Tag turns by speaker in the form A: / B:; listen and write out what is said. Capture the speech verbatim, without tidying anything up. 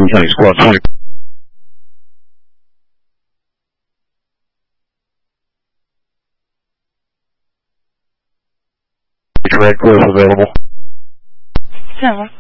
A: King County Squad twenty. Red Cliff available.
B: Seven.